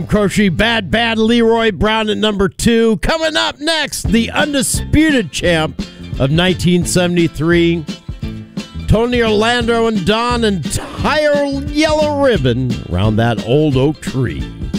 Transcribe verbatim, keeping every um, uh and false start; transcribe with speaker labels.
Speaker 1: Croce, Bad Bad Leroy Brown at number two. Coming up next, the undisputed champ of nineteen seventy-three, Tony Orlando and Don, entire Yellow Ribbon around that old oak tree.